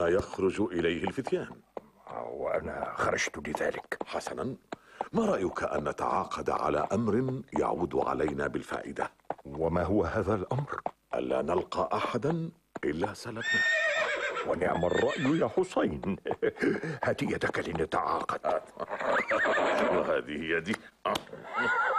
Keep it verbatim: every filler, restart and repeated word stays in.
يخرج إليه الفتيان. وأنا خرجت لذلك. حسنا، ما رأيك أن نتعاقد على أمر يعود علينا بالفائدة؟ وما هو هذا الأمر؟ ألا نلقى أحدا إلا سلبناه. ونعم الرأي يا حسين. هات يدك لنتعاقد. وهذه يدي.